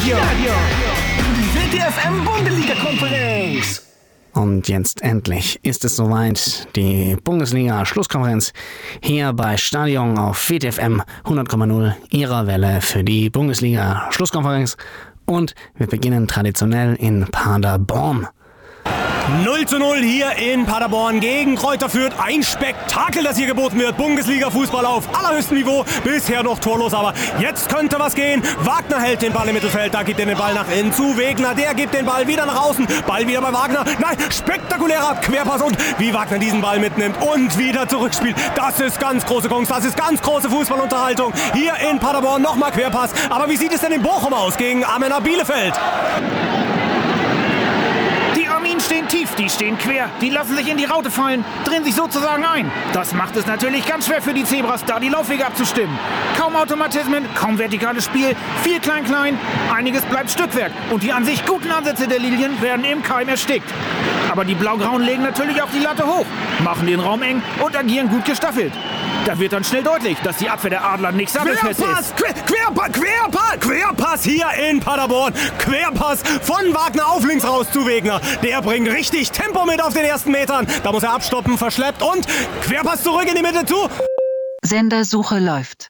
Die WTFM Bundesliga-Konferenz. Und jetzt endlich ist es soweit. Die Bundesliga-Schlusskonferenz hier bei Stadion auf WTFM 100,0, ihrer Welle für die Bundesliga-Schlusskonferenz. Und wir beginnen traditionell in Paderborn. 0:0 hier in Paderborn gegen Kräuter Fürth. Ein Spektakel, das hier geboten wird. Bundesliga-Fußball auf allerhöchstem Niveau. Bisher noch torlos, aber jetzt könnte was gehen. Wagner hält den Ball im Mittelfeld. Da gibt er den Ball nach innen zu Wegner. Der gibt den Ball wieder nach außen. Ball wieder bei Wagner. Nein, spektakulärer Querpass. Und wie Wagner diesen Ball mitnimmt und wieder zurückspielt. Das ist ganz große Kunst. Das ist ganz große Fußballunterhaltung. Hier in Paderborn nochmal Querpass. Aber wie sieht es denn in Bochum aus gegen Arminia Bielefeld? Die Arminen stehen tief, die stehen quer, die lassen sich in die Raute fallen, drehen sich sozusagen ein. Das macht es natürlich ganz schwer für die Zebras, da die Laufwege abzustimmen. Kaum Automatismen, kaum vertikales Spiel, viel Klein-Klein, einiges bleibt Stückwerk und die an sich guten Ansätze der Lilien werden im Keim erstickt. Aber die Blaugrauen legen natürlich auch die Latte hoch, machen den Raum eng und agieren gut gestaffelt. Da wird dann schnell deutlich, dass die Abwehr der Adler nicht sattelfest ist. Querpass hier in Paderborn. Querpass von Wagner auf links raus zu Wegner. Der bringt richtig Tempo mit auf den ersten Metern. Da muss er abstoppen, verschleppt und Querpass zurück in die Mitte zu. Sendersuche läuft.